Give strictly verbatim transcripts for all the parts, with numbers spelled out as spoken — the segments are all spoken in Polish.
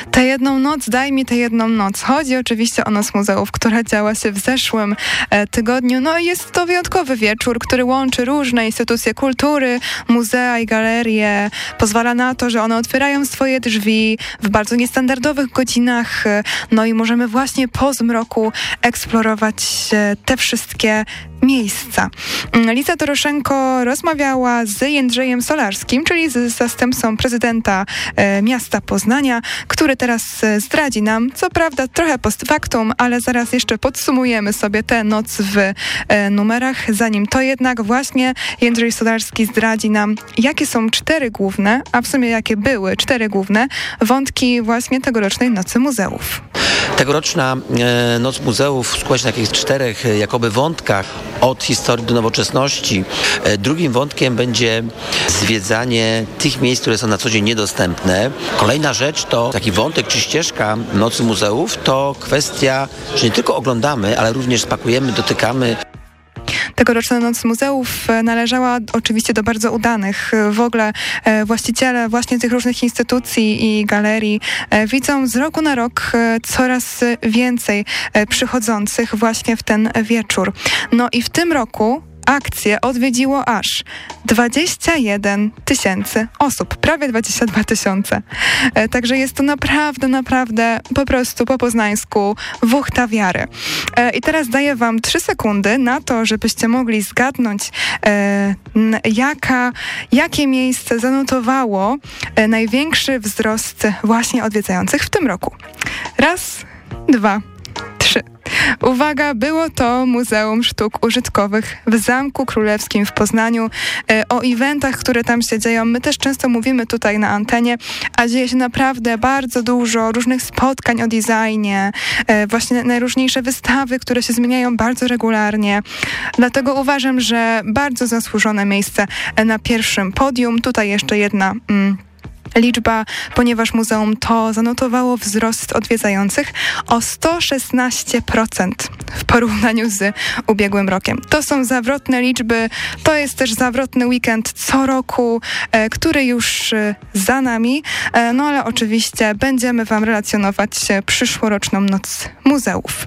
Tę jedną noc, daj mi tę jedną noc. Chodzi oczywiście o Noc Muzeów, która działa się w zeszłym e, tygodniu. No i jest to wyjątkowy wieczór, który łączy różne instytucje kultury, muzea i galerie. Pozwala na to, że one otwierają swoje drzwi w bardzo niestandardowych godzinach. E, no i możemy właśnie po zmroku eksplorować e, te wszystkie miejsca. Liza Doroszenko rozmawiała z Jędrzejem Solarskim, czyli z zastępcą prezydenta e, miasta Poznania, który teraz e, zdradzi nam, co prawda trochę post factum, ale zaraz jeszcze podsumujemy sobie tę noc w e, numerach. Zanim to jednak właśnie Jędrzej Solarski zdradzi nam, jakie są cztery główne, a w sumie jakie były cztery główne wątki właśnie tegorocznej Nocy Muzeów. Tegoroczna e, Noc Muzeów skupia się na takich czterech e, jakoby wątkach od historii do nowoczesności. E, drugim wątkiem będzie zwiedzanie tych miejsc, które są na co dzień niedostępne. Kolejna rzecz to taki wątek czy ścieżka Nocy Muzeów to kwestia, że nie tylko oglądamy, ale również spakujemy, dotykamy. Tegoroczna Noc Muzeów należała oczywiście do bardzo udanych. W ogóle właściciele właśnie tych różnych instytucji i galerii widzą z roku na rok coraz więcej przychodzących właśnie w ten wieczór. No i w tym roku akcję odwiedziło aż dwadzieścia jeden tysięcy osób, prawie dwadzieścia dwa tysiące. E, także jest to naprawdę, naprawdę po prostu po poznańsku wuchta wiary. E, I teraz daję wam trzy sekundy na to, żebyście mogli zgadnąć, e, n, jaka, jakie miejsce zanotowało e, największy wzrost właśnie odwiedzających w tym roku. Raz, dwa, trzy. Uwaga, było to Muzeum Sztuk Użytkowych w Zamku Królewskim w Poznaniu. E, o eventach, które tam się dzieją, my też często mówimy tutaj na antenie, a dzieje się naprawdę bardzo dużo różnych spotkań o designie, e, właśnie najróżniejsze wystawy, które się zmieniają bardzo regularnie. Dlatego uważam, że bardzo zasłużone miejsce na pierwszym podium. Tutaj jeszcze jedna mm, liczba, ponieważ muzeum to zanotowało wzrost odwiedzających o sto szesnaście procent w porównaniu z ubiegłym rokiem. To są zawrotne liczby, to jest też zawrotny weekend co roku, e, który już e, za nami, e, no ale oczywiście będziemy wam relacjonować przyszłoroczną Noc Muzeów.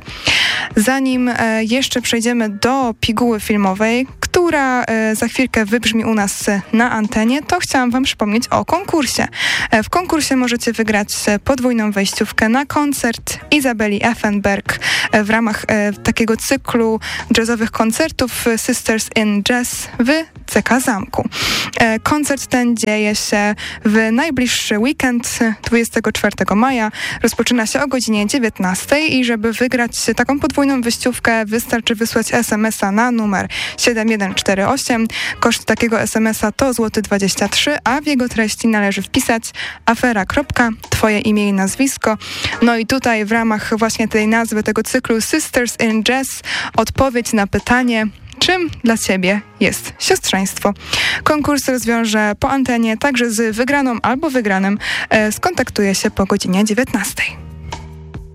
Zanim e, jeszcze przejdziemy do piguły filmowej, która e, za chwilkę wybrzmi u nas na antenie, to chciałam wam przypomnieć o konkursie. E, w konkursie możecie wygrać podwójną wejściówkę na koncert Izabeli Effenberg e, w ramach e, takiego cyklu jazzowych koncertów Sisters in Jazz w C K Zamku. E, koncert ten dzieje się w najbliższy weekend, dwudziestego czwartego maja. Rozpoczyna się o godzinie dziewiętnastej i żeby wygrać taką podwójną wyjściówkę, wystarczy wysłać es em es a na numer siedem jeden cztery osiem. Koszt takiego es em es a to złoty dwadzieścia trzy, a w jego treści należy wpisać afera. Twoje imię i nazwisko. No i tutaj w ramach właśnie tej nazwy tego cyklu Sisters in Jazz odpowiedź na pytanie, czym dla ciebie jest siostrzeństwo. Konkurs rozwiąże po antenie, także z wygraną albo wygranym e, skontaktuje się po godzinie dziewiętnastej.